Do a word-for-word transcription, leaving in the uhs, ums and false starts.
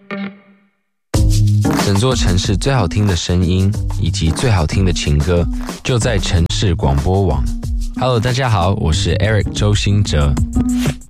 整座城市最好听的声音以及最好听的情歌，就在城市广播网。Hello， 大家好，我是 Eric 周兴哲。